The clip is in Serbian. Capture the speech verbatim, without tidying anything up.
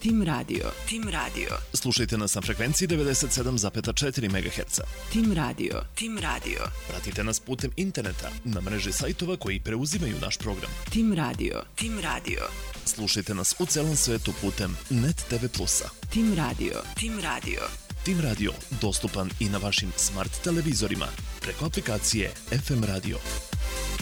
Tim Radio. Tim Radio. Slušajte nas na frekvenciji devedeset sedam zarez četiri megaherca. Tim Radio. Tim Radio. Pratite nas putem interneta na mreži sajtova koji preuzimaju naš program. Tim Radio. Tim Radio. Slušajte nas u celom svetu putem Net te ve plusa. Tim Radio. Tim Radio. Tim Radio dostupan i na vašim smart televizorima preko aplikacije F M Radio.